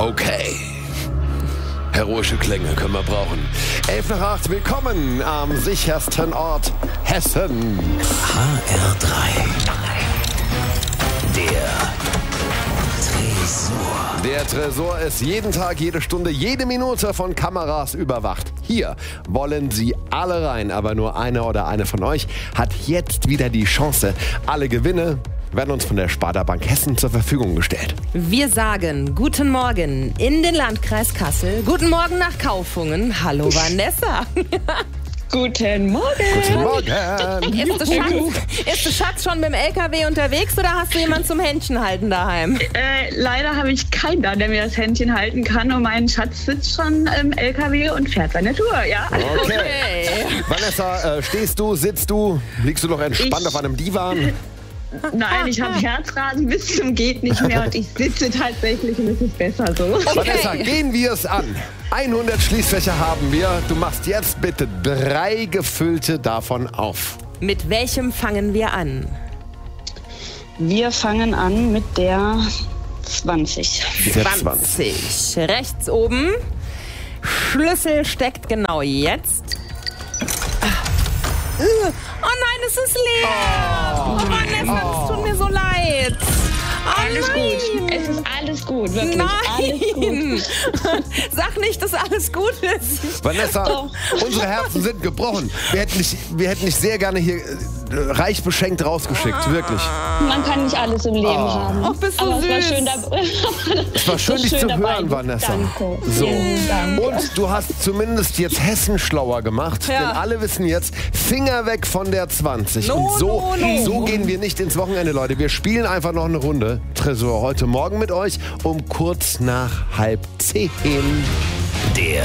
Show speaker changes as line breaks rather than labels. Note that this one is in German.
Okay. Heroische Klänge können wir brauchen. 11 nach 8, willkommen am sichersten Ort Hessen.
HR3. Der Tresor.
Der Tresor ist jeden Tag, jede Stunde, jede Minute von Kameras überwacht. Hier wollen sie alle rein, aber nur einer oder eine von euch hat jetzt wieder die Chance. Alle Gewinne werden uns von der Sparda Bank Hessen zur Verfügung gestellt.
Wir sagen Guten Morgen in den Landkreis Kassel. Guten Morgen nach Kaufungen. Hallo Vanessa.
Guten Morgen.
Guten Morgen.
Ist der Schatz schon mit dem LKW unterwegs oder hast du jemanden zum Händchen halten daheim?
Leider habe ich keinen da, der mir das Händchen halten kann und mein Schatz sitzt schon im LKW und fährt seine Tour, ja.
Okay. Vanessa, stehst du, sitzt du, liegst du noch entspannt auf einem Divan?
Nein, ich habe Herzrasen bis zum geht nicht mehr und ich sitze tatsächlich und es ist besser so.
Okay.
Vanessa, gehen wir es an. 100 Schließfächer haben wir. Du machst jetzt bitte 3 gefüllte davon auf.
Mit welchem fangen wir an?
Wir fangen an mit der 20.
Der
20. Rechts oben. Schlüssel steckt genau jetzt. Oh nein, es ist leer. Oh Vanessa, das tut mir so leid.
Alles gut. Es ist alles gut, wirklich.
Nein.
Alles gut.
Sag nicht, dass alles gut ist.
Vanessa,
Doch.
unsere Herzen sind gebrochen. Wir hätten dich sehr gerne hier reich beschenkt rausgeschickt, wirklich.
Man kann nicht alles im Leben haben.
Oh, bist du
aber
süß.
es war schön dabei.
Es war schön, dich zu hören, Vanessa.
Danke.
So.
Vielen Dank.
Und du hast zumindest jetzt Hessen schlauer gemacht,
Ja.
denn alle wissen jetzt, Finger weg von der 20.
No,
Und so
no.
gehen wir nicht ins Wochenende, Leute. Wir spielen einfach noch eine Runde Tresor heute Morgen mit euch um kurz nach 9:30.
Der